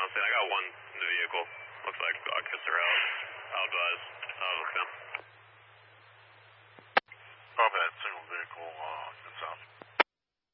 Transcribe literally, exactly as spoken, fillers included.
see. I got one in the vehicle. Looks like occupants are out. I'll advise. I'll look down. Copy that, sir.